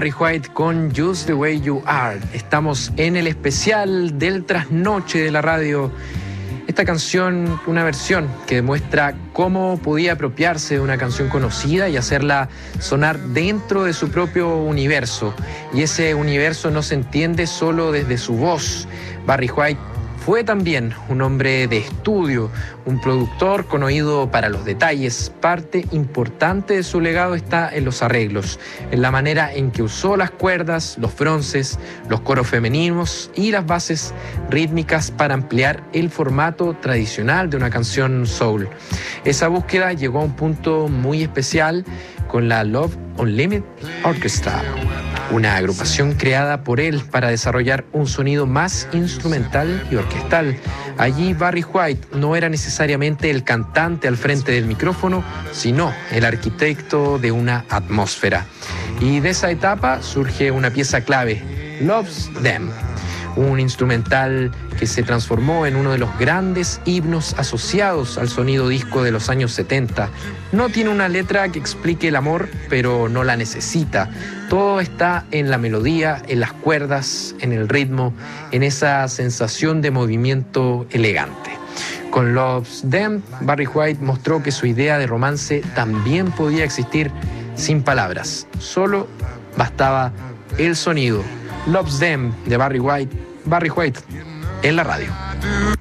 Barry White con Just the Way You Are. Estamos en el especial del trasnoche de la radio. Esta canción, una versión que demuestra cómo podía apropiarse de una canción conocida y hacerla sonar dentro de su propio universo. Y ese universo no se entiende solo desde su voz. Barry White fue también un hombre de estudio, un productor con oído para los detalles. Parte importante de su legado está en los arreglos, en la manera en que usó las cuerdas, los fronces, los coros femeninos y las bases rítmicas para ampliar el formato tradicional de una canción soul. Esa búsqueda llegó a un punto muy especial con la Love Unlimited Orchestra, una agrupación creada por él para desarrollar un sonido más instrumental y orquestal. Allí Barry White no era necesariamente el cantante al frente del micrófono, sino el arquitecto de una atmósfera. Y de esa etapa surge una pieza clave, Loves Them, un instrumental que se transformó en uno de los grandes himnos asociados al sonido disco de los años 70. No tiene una letra que explique el amor, pero no la necesita. Todo está en la melodía, en las cuerdas, en el ritmo, en esa sensación de movimiento elegante. Con Loves Them, Barry White mostró que su idea de romance también podía existir sin palabras. Solo bastaba el sonido. Loves Them de Barry White en la radio.